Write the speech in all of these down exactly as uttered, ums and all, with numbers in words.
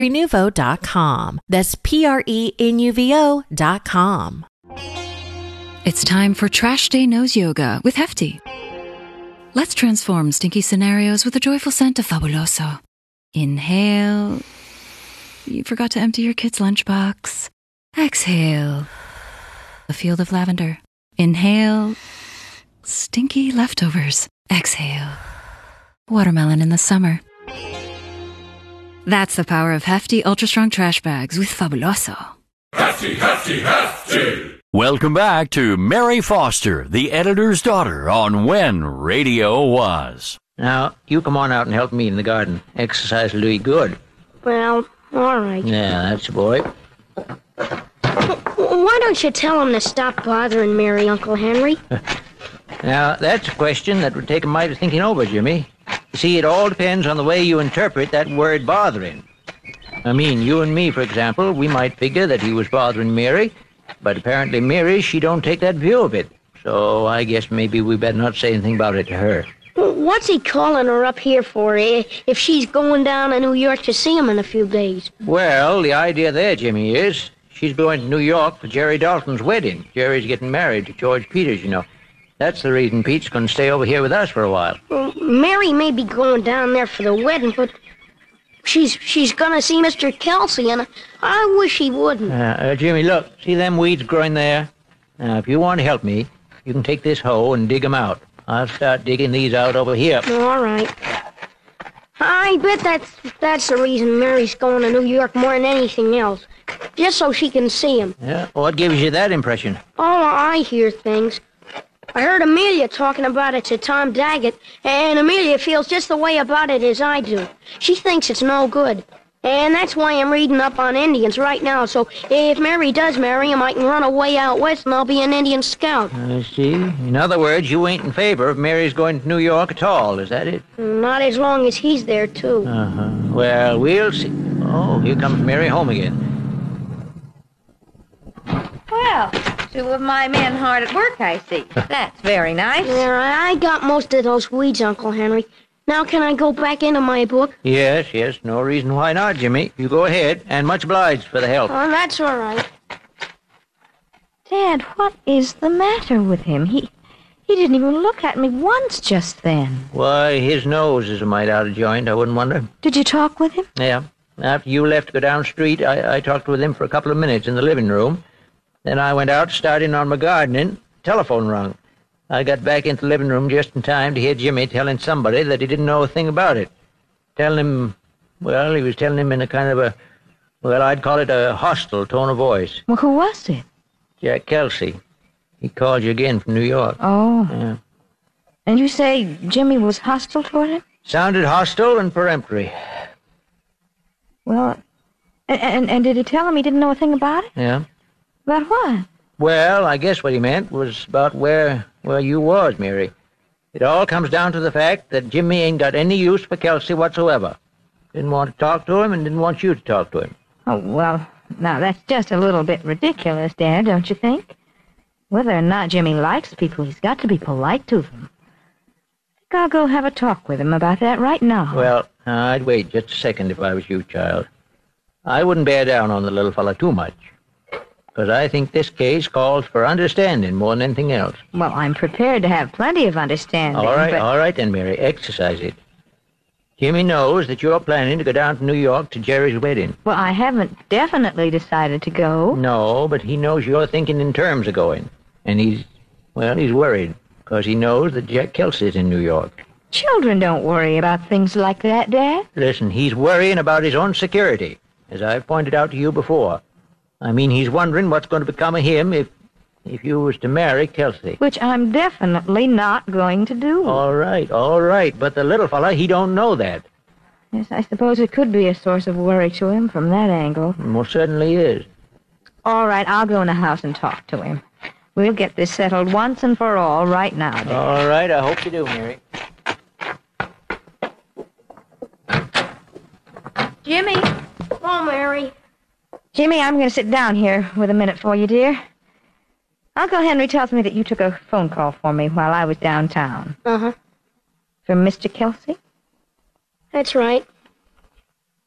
Prenuvo dot com. That's P R E N U V O dot com. It's time for Trash Day Nose Yoga with Hefty. Let's transform stinky scenarios with the joyful scent of Fabuloso. Inhale. You forgot to empty your kid's lunchbox. Exhale. A field of lavender. Inhale. Stinky leftovers. Exhale. Watermelon in the summer. That's the power of Hefty Ultra Strong Trash Bags with Fabuloso. Hefty, hefty, hefty! Welcome back to Mary Foster, the editor's daughter, on When Radio Was. Now, you come on out and help me in the garden. Exercise will do you good. Well, all right. Yeah, that's the boy. Why don't you tell him to stop bothering Mary, Uncle Henry? Now, that's a question that would take a mite of thinking over, Jimmy. You see, it all depends on the way you interpret that word bothering. I mean, you and me, for example, we might figure that he was bothering Mary, but apparently Mary, she don't take that view of it. So I guess maybe we better not say anything about it to her. What's he calling her up here for, eh, if she's going down to New York to see him in a few days? Well, the idea there, Jimmy, is she's going to New York for Jerry Dalton's wedding. Jerry's getting married to George Peters, you know. That's the reason Pete's going to stay over here with us for a while. Well, Mary may be going down there for the wedding, but she's she's going to see Mister Kelsey, and I wish he wouldn't. Uh, uh, Jimmy, look, see them weeds growing there? Now, if you want to help me, you can take this hoe and dig them out. I'll start digging these out over here. All right. I bet that's, that's the reason Mary's going to New York more than anything else, just so she can see him. Yeah, what gives you that impression? Oh, I hear things. I heard Amelia talking about it to Tom Daggett, and Amelia feels just the way about it as I do. She thinks it's no good. And that's why I'm reading up on Indians right now, so if Mary does marry him, I can run away out west and I'll be an Indian scout. I see. In other words, you ain't in favor of Mary's going to New York at all, is that it? Not as long as he's there, too. Uh-huh. Well, we'll see. Oh, here comes Mary home again. Well, two of my men hard at work, I see. That's very nice. Yeah, I got most of those weeds, Uncle Henry. Now can I go back into my book? Yes, yes, no reason why not, Jimmy. You go ahead, and much obliged for the help. Oh, that's all right. Dad, what is the matter with him? He he didn't even look at me once just then. Why, his nose is a mite out of joint, I wouldn't wonder. Did you talk with him? Yeah. After you left to go down the street, I, I talked with him for a couple of minutes in the living room. Then I went out, starting on my gardening. Telephone rung. I got back into the living room just in time to hear Jimmy telling somebody that he didn't know a thing about it. Telling him, well, he was telling him in a kind of a, well, I'd call it a hostile tone of voice. Well, who was it? Jack Kelsey. He called you again from New York. Oh. Yeah. And you say Jimmy was hostile toward him? Sounded hostile and peremptory. Well, and, and, and did he tell him he didn't know a thing about it? Yeah. About what? Well, I guess what he meant was about where, where you was, Mary. It all comes down to the fact that Jimmy ain't got any use for Kelsey whatsoever. Didn't want to talk to him and didn't want you to talk to him. Oh, well, now that's just a little bit ridiculous, Dad, don't you think? Whether or not Jimmy likes people, he's got to be polite to them. I think I'll go have a talk with him about that right now. Well, I'd wait just a second if I was you, child. I wouldn't bear down on the little fella too much. Because I think this case calls for understanding more than anything else. Well, I'm prepared to have plenty of understanding. All right, but... all right then, Mary. Exercise it. Jimmy knows that you're planning to go down to New York to Jerry's wedding. Well, I haven't definitely decided to go. No, but he knows you're thinking in terms of going. And he's, well, he's worried. Because he knows that Jack Kelsey's in New York. Children don't worry about things like that, Dad. Listen, he's worrying about his own security, as I've pointed out to you before. I mean, he's wondering what's going to become of him if if you was to marry Kelsey. Which I'm definitely not going to do. All right, all right. But the little fella, he don't know that. Yes, I suppose it could be a source of worry to him from that angle. Most certainly is. All right, I'll go in the house and talk to him. We'll get this settled once and for all right now, Dad. All right, I hope you do, Mary. Jimmy. Oh, Mary. Jimmy, I'm going to sit down here with a minute for you, dear. Uncle Henry tells me that you took a phone call for me while I was downtown. Uh-huh. From Mister Kelsey? That's right.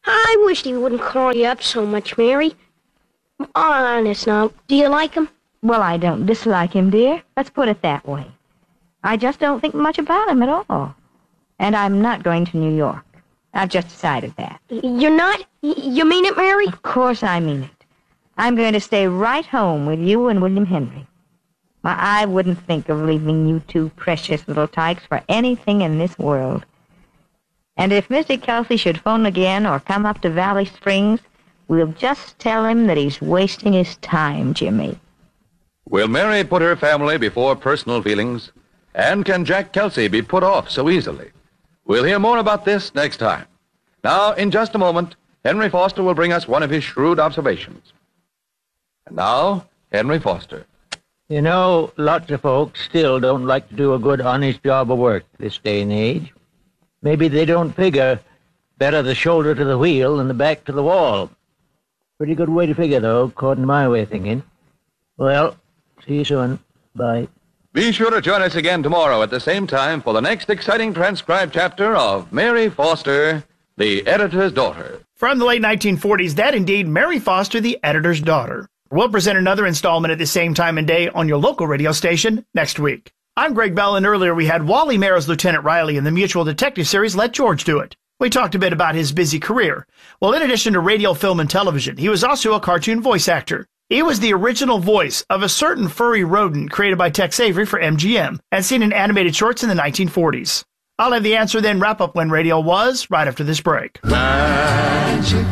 I wished he wouldn't call you up so much, Mary. Honest now, do you like him? Well, I don't dislike him, dear. Let's put it that way. I just don't think much about him at all. And I'm not going to New York. I've just decided that. You're not? Y- you mean it, Mary? Of course I mean it. I'm going to stay right home with you and William Henry. Why, I wouldn't think of leaving you two precious little tykes for anything in this world. And if Mister Kelsey should phone again or come up to Valley Springs, we'll just tell him that he's wasting his time, Jimmy. Will Mary put her family before personal feelings? And can Jack Kelsey be put off so easily? We'll hear more about this next time. Now, in just a moment, Henry Foster will bring us one of his shrewd observations. And now, Henry Foster. You know, lots of folks still don't like to do a good, honest job of work this day and age. Maybe they don't figure better the shoulder to the wheel than the back to the wall. Pretty good way to figure, though, according to my way of thinking. Well, see you soon. Bye. Be sure to join us again tomorrow at the same time for the next exciting transcribed chapter of Mary Foster, the Editor's Daughter. From the late nineteen forties, that indeed, Mary Foster, the Editor's Daughter. We'll present another installment at the same time and day on your local radio station next week. I'm Greg Bell, and earlier we had Wally Mayer as Lieutenant Riley in the Mutual Detective series Let George Do It. We talked a bit about his busy career. Well, in addition to radio, film, and television, he was also a cartoon voice actor. He was the original voice of a certain furry rodent created by Tex Avery for M G M and seen in animated shorts in the nineteen forties. I'll have the answer then wrap up When Radio Was right after this break. Magic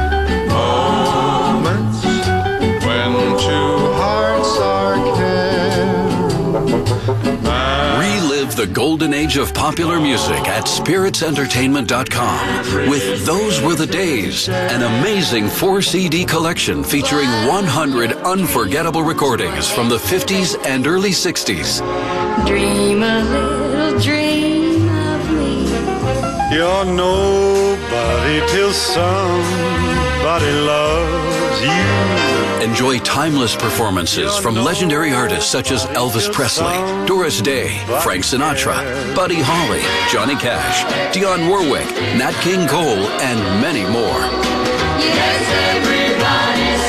moments when two hearts are caring. Relive the golden age of popular music at spirits entertainment dot com with Those Were the Days, an amazing four C D collection featuring one hundred unforgettable recordings from the fifties and early sixties. Dream a little dream of me. You're nobody till somebody loves you. Enjoy timeless performances from legendary artists such as Elvis Presley, Doris Day, Frank Sinatra, Buddy Holly, Johnny Cash, Dionne Warwick, Nat King Cole, and many more. Yes, everybody's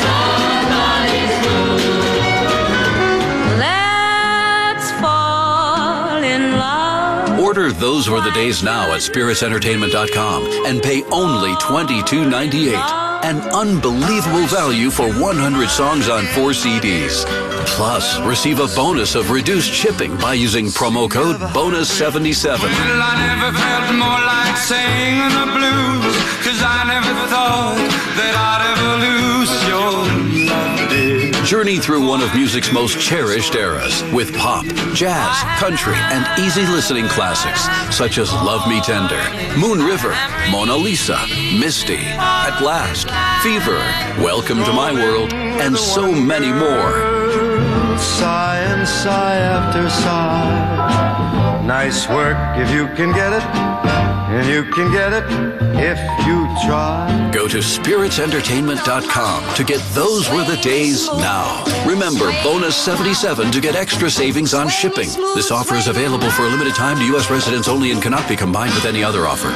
somebody's fool. Let's fall in love. Order Those Were the Days now at spirits entertainment dot com and pay only twenty-two ninety-eight. An unbelievable value for one hundred songs on four C Ds. Plus, receive a bonus of reduced shipping by using promo code bonus seventy-seven. Well, I never felt more like singing the blues, 'cause I never thought that I'd ever lose your love, dear. Journey through one of music's most cherished eras with pop, jazz, country, and easy listening classics such as Love Me Tender, Moon River, Mona Lisa, Misty, At Last, Fever, Welcome to My World, and so many more. Sigh and sigh after sigh. Nice work if you can get it, and you can get it if you try. Go to spirits entertainment dot com to get Those Were the Days now. Remember, bonus seventy-seven to get extra savings on shipping. This offer is available for a limited time to U S residents only and cannot be combined with any other offer.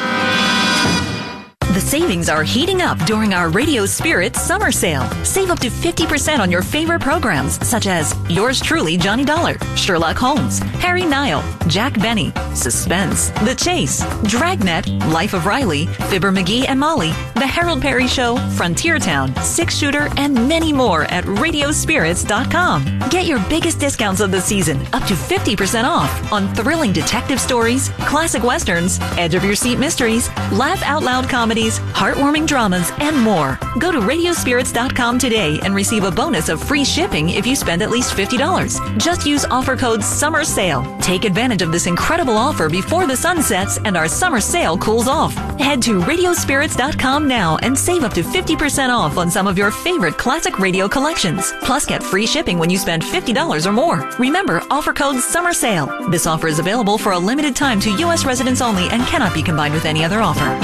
The savings are heating up during our Radio Spirits summer sale. Save up to fifty percent on your favorite programs, such as Yours Truly, Johnny Dollar, Sherlock Holmes, Harry Nile, Jack Benny, Suspense, The Chase, Dragnet, Life of Riley, Fibber McGee and Molly, The Harold Perry Show, Frontier Town, Six Shooter, and many more at radio spirits dot com. Get your biggest discounts of the season, up to fifty percent off on thrilling detective stories, classic westerns, edge of your seat mysteries, laugh out loud comedy, heartwarming dramas, and more. Go to radio spirits dot com today and receive a bonus of free shipping if you spend at least fifty dollars. Just use offer code SUMMER SALE. Take advantage of this incredible offer before the sun sets and our summer sale cools off. Head to radio spirits dot com now and save up to fifty percent off on some of your favorite classic radio collections. Plus, get free shipping when you spend fifty dollars or more. Remember, offer code SUMMER SALE. This offer is available for a limited time to U S residents only and cannot be combined with any other offer.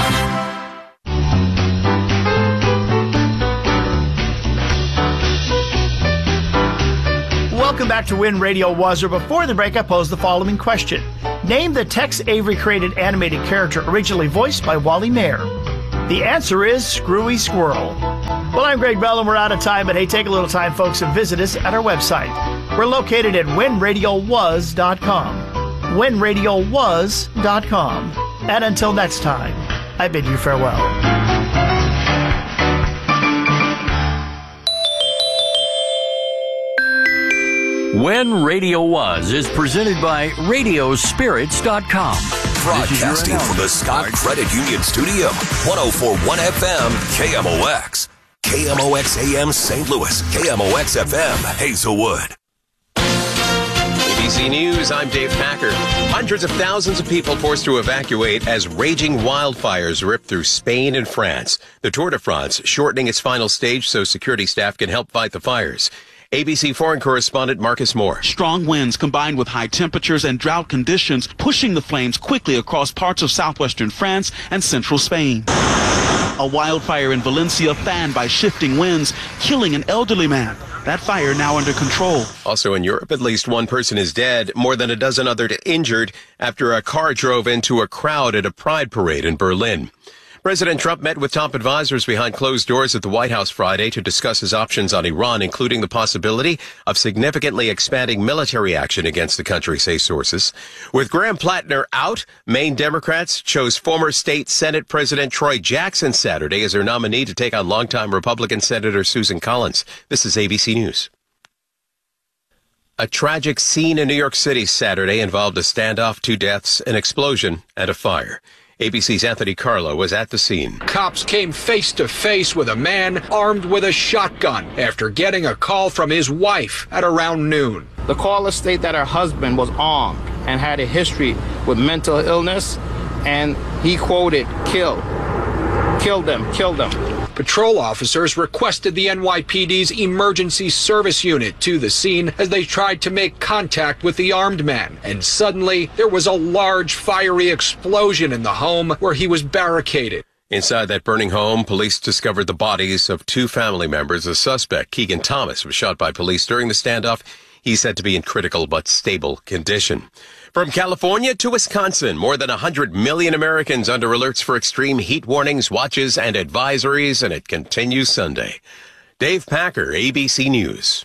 Welcome back to When Radio Was, or before the break I posed the following question. Name the Tex Avery created animated character originally voiced by Wally Mayer. The answer is Screwy Squirrel. Well, I'm Greg Bell, and we're out of time, but hey, take a little time, folks, and visit us at our website. We're located at when radio was dot com. when radio was dot com. And until next time, I bid you farewell. When Radio Was is presented by radio spirits dot com. Broadcasting from the Scott Credit Union Studio, one oh four point one F M, K M O X. K M O X A M Saint Louis, K M O X F M Hazelwood. A B C News, I'm Dave Packer. Hundreds of thousands of people forced to evacuate as raging wildfires rip through Spain and France. The Tour de France shortening its final stage so security staff can help fight the fires. A B C foreign correspondent Marcus Moore. Strong winds combined with high temperatures and drought conditions pushing the flames quickly across parts of southwestern France and central Spain. A wildfire in Valencia fanned by shifting winds, killing an elderly man. That fire now under control. Also in Europe, at least one person is dead, more than a dozen others injured after a car drove into a crowd at a pride parade in Berlin. President Trump met with top advisors behind closed doors at the White House Friday to discuss his options on Iran, including the possibility of significantly expanding military action against the country, say sources. With Graham Plattner out, Maine Democrats chose former state Senate President Troy Jackson Saturday as their nominee to take on longtime Republican Senator Susan Collins. This is A B C News. A tragic scene in New York City Saturday involved a standoff, two deaths, an explosion, and a fire. A B C's Anthony Carlo was at the scene. Cops came face to face with a man armed with a shotgun after getting a call from his wife at around noon. The caller stated that her husband was armed and had a history with mental illness, and he quoted, "Kill. Kill them. Kill them." Patrol officers requested the N Y P D's emergency service unit to the scene as they tried to make contact with the armed man. And suddenly, there was a large fiery explosion in the home where he was barricaded. Inside that burning home, police discovered the bodies of two family members. The suspect, Keegan Thomas, was shot by police during the standoff. He's said to be in critical but stable condition. From California to Wisconsin, more than one hundred million Americans under alerts for extreme heat warnings, watches, and advisories, and it continues Sunday. Dave Packer, A B C News.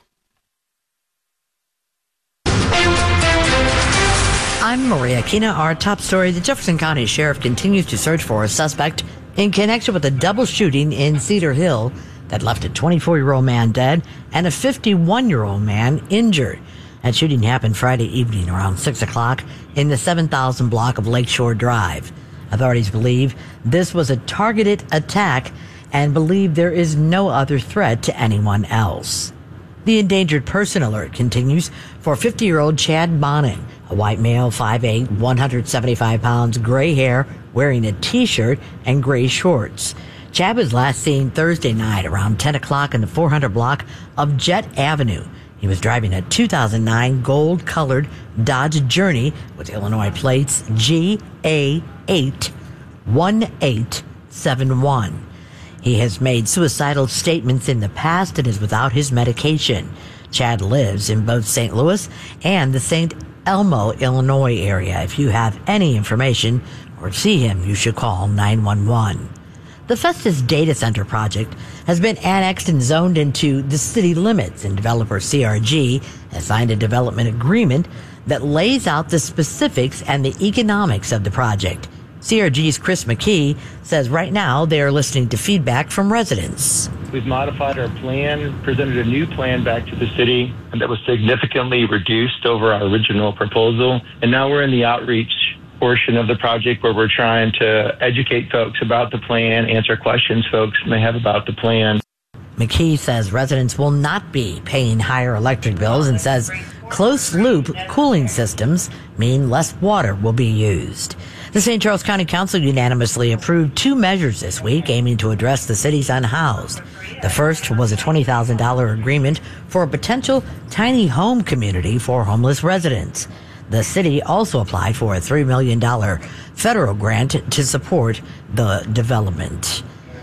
I'm Maria Kina. Our top story, the Jefferson County Sheriff continues to search for a suspect in connection with a double shooting in Cedar Hill that left a twenty-four-year-old man dead and a fifty-one-year-old man injured. That shooting happened Friday evening around six o'clock in the seven thousand block of Lakeshore Drive. Authorities believe this was a targeted attack and believe there is no other threat to anyone else. The endangered person alert continues for fifty-year-old Chad Bonning, a white male, five eight, one hundred seventy-five pounds, gray hair, wearing a T-shirt and gray shorts. Chad was last seen Thursday night around ten o'clock in the four hundred block of Jet Avenue. He was driving a two thousand nine gold-colored Dodge Journey with Illinois plates G A eight one eight seven one. He has made suicidal statements in the past and is without his medication. Chad lives in both Saint Louis and the Saint Elmo, Illinois area. If you have any information or see him, you should call nine one one. The Festus Data Center project has been annexed and zoned into the city limits, and developer C R G has signed a development agreement that lays out the specifics and the economics of the project. C R G's Chris McKee says right now they are listening to feedback from residents. We've modified our plan, presented a new plan back to the city that was significantly reduced over our original proposal, and now we're in the outreach portion of the project where we're trying to educate folks about the plan, answer questions folks may have about the plan. McKee says residents will not be paying higher electric bills and says closed-loop cooling systems mean less water will be used. The Saint Charles County Council unanimously approved two measures this week aiming to address the city's unhoused. The first was a twenty thousand dollars agreement for a potential tiny home community for homeless residents. The city also applied for a three million dollars federal grant to support the development.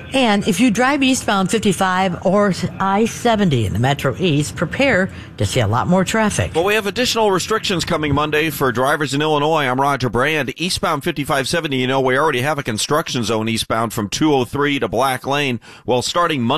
And if you drive eastbound fifty-five or I seventy in the Metro East, prepare to see a lot more traffic. Well, we have additional restrictions coming Monday for drivers in Illinois. I'm Roger Brand. Eastbound fifty-five seventy, you know, we already have a construction zone eastbound from two oh three to Black Lane. Well, starting Monday,